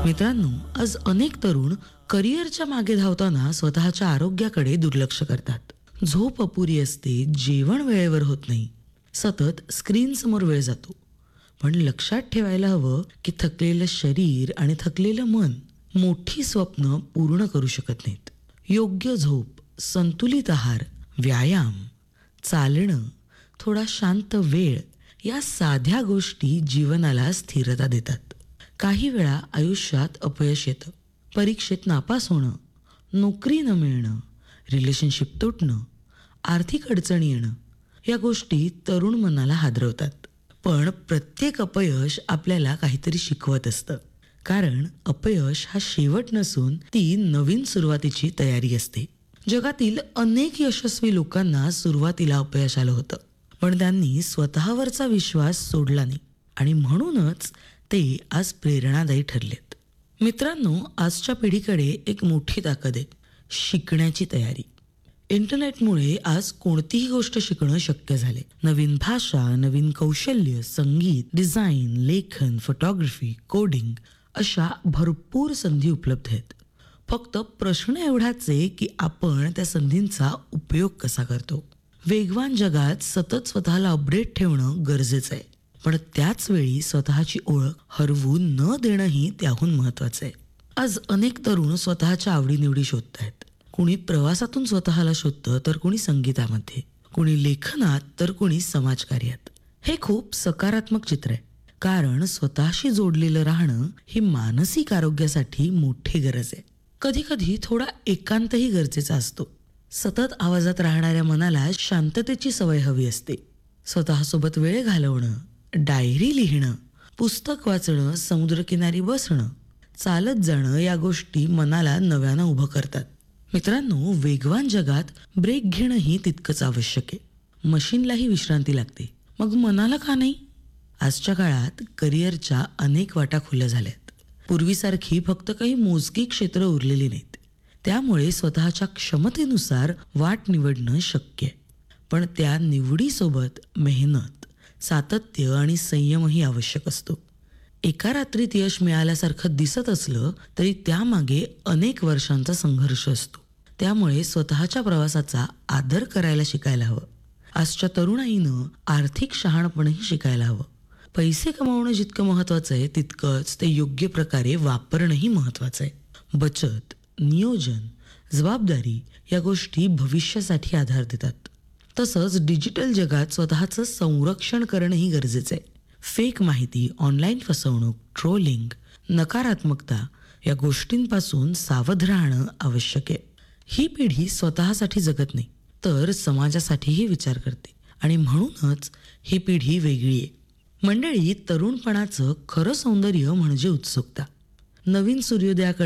मित्रांनो, आज अनेक तरुण करिअरच्या मागे धावताना स्वतःच्या आरोग्याकडे दुर्लक्ष करतात. झोप अपुरी असते, जेवण वेळेवर होत नाही, सतत स्क्रीन समोर वेळ जातो. पण लक्षात ठेवायला हवं की थकलेलं शरीर आणि थकलेलं मन मोठी स्वप्न पूर्ण करू शकत नाहीत. योग्य झोप, संतुलित आहार, व्यायाम, चालणं, थोडा शांत वेळ या साध्या गोष्टी जीवनाला स्थिरता देतात. काही वेळा आयुष्यात अपयश येतं, परीक्षेत नापास होणं, नोकरी न मिळणं, रिलेशनशिप तुटणं, आर्थिक अडचणी येणं या गोष्टी तरुण मनाला हादरवतात. पण प्रत्येक अपयश आपल्याला काहीतरी शिकवत असतं, कारण अपयश हा शेवट नसून ती नवीन सुरुवातीची तयारी असते. जगातील अनेक यशस्वी लोकांना सुरुवातीला अपयश आलं होतं, पण त्यांनी स्वतःवरचा विश्वास सोडला नाही आणि म्हणूनच ते आज प्रेरणादायी ठरलेत. मित्रांनो, आजच्या पिढीकडे एक मोठी ताकद आहे, शिकण्याची तयारी. इंटरनेटमुळे आज कोणतीही गोष्ट शिकणं शक्य झाले. नवीन भाषा, नवीन कौशल्य, संगीत, डिझाईन, लेखन, फोटोग्राफी, कोडिंग अशा भरपूर संधी उपलब्ध आहेत. फक्त प्रश्न एवढाच आहे की आपण त्या संधींचा उपयोग कसा करतो. वेगवान जगात सतत स्वतःला अपडेट ठेवणं गरजेचं आहे, पण त्याच वेळी स्वतःची ओळख हरवू न देणंही त्याहून महत्वाचं आहे. आज अनेक तरुण स्वतःच्या आवडीनिवडी शोधत आहेत. कुणी प्रवासातून स्वतःला शोधतं, तर कुणी संगीतामध्ये, कुणी लेखनात, तर कुणी समाजकार्यात. हे खूप सकारात्मक चित्र आहे, कारण स्वतःशी जोडलेलं राहणं ही मानसिक आरोग्यासाठी मोठी गरज आहे. कधी कधी थोडा एकांतही गरजेचा असतो. सतत आवाजात राहणाऱ्या मनाला शांततेची सवय हवी असते. स्वतःसोबत वेळ घालवणं, डायरी लिहिणं, पुस्तक वाचणं, समुद्रकिनारी बसणं, चालत जाणं या गोष्टी मनाला नव्यानं उभं करतात. मित्रांनो, वेगवान जगात ब्रेक घेणंही तितकंच आवश्यक आहे. मशीनलाही विश्रांती लागते, मग मनाला का नाही? आजच्या काळात करिअरच्या अनेक वाटा खुल्या झाल्यात. पूर्वीसारखी फक्त काही मोजकी क्षेत्र उरलेली नाहीत. त्यामुळे स्वतःच्या क्षमतेनुसार वाट निवडणं शक्य आहे. पण त्या निवडीसोबत मेहनत, सातत्य आणि संयमही आवश्यक असतो. एका रात्रीत यश मिळाल्यासारखं दिसत असलं तरी त्यामागे अनेक वर्षांचा संघर्ष असतो. त्यामुळे स्वतःच्या प्रवासाचा आदर करायला शिकायला हवं. आजच्या तरुणाईनं आर्थिक शहाणपणही शिकायला हवं. पैसे कमावणं जितकं महत्वाचं आहे, तितकंच ते योग्य प्रकारे वापरणंही महत्वाचं आहे. बचत, नियोजन, जबाबदारी या गोष्टी भविष्यासाठी आधार देतात. तसंच डिजिटल जगात स्वतःचं संरक्षण करणंही गरजेचं आहे. फेक माहिती, ऑनलाईन फसवणूक, ट्रोलिंग, नकारात्मकता या गोष्टींपासून सावध राहणं आवश्यक आहे. ही पिढी स्वतःसाठी जगत नाही, तर समाजासाठीही विचार करते आणि म्हणूनच ही पिढी वेगळी आहे. मंडळी, तरुणपणाचं खरं सौंदर्य म्हणजे उत्सुकता. नवीन सूर्योदयाकडे